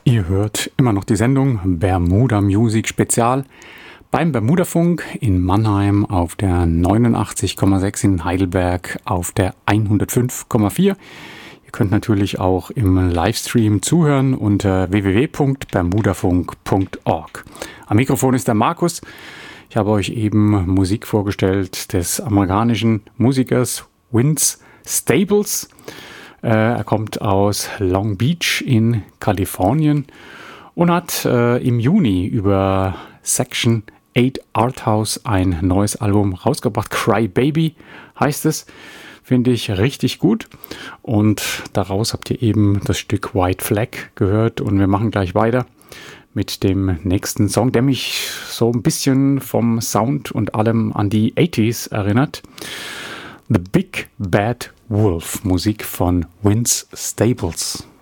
Ihr hört immer noch die Sendung Bermuda Music Spezial beim Bermudafunk in Mannheim auf der 89,6, in Heidelberg auf der 105,4. Ihr könnt natürlich auch im Livestream zuhören unter www.bermudafunk.org. Am Mikrofon ist der Markus. Ich habe euch eben Musik vorgestellt des amerikanischen Musikers Vince Staples. Er kommt aus Long Beach in Kalifornien und hat im Juni über Section 8 Arthouse ein neues Album rausgebracht. Cry Baby heißt es. Finde ich richtig gut. Und daraus habt ihr eben das Stück White Flag gehört. Und wir machen gleich weiter mit dem nächsten Song, der mich so ein bisschen vom Sound und allem an die 80s erinnert. The Big Bad Wolf, Musik von Vince Staples.